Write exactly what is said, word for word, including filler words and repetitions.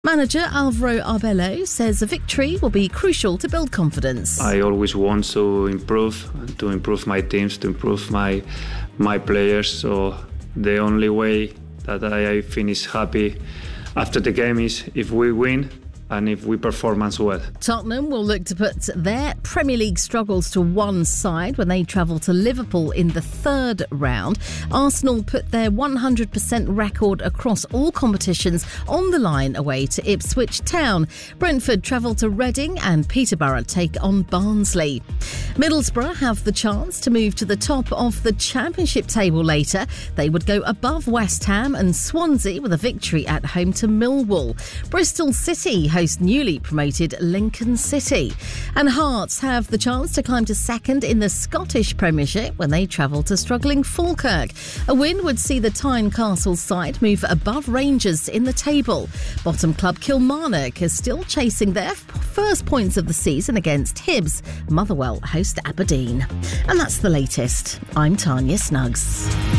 Manager Alvaro Arbeloa says a victory will be crucial to build confidence. I always want to improve, to improve my teams, to improve my my players. So the only way that I finish happy after the game is if we win and if we perform as well. Tottenham will look to put their Premier League struggles to one side when they travel to Liverpool in the third round. Arsenal put their one hundred percent record across all competitions on the line away to Ipswich Town. Brentford travel to Reading and Peterborough take on Barnsley. Middlesbrough have the chance to move to the top of the Championship table later. They would go above West Ham and Swansea with a victory at home to Millwall. Bristol City host newly promoted Lincoln City. And Hearts have the chance to climb to second in the Scottish Premiership when they travel to struggling Falkirk. A win would see the Tynecastle side move above Rangers in the table. Bottom club Kilmarnock is still chasing their first points of the season against Hibs. Motherwell host Aberdeen. And that's the latest. I'm Tanya Snuggs.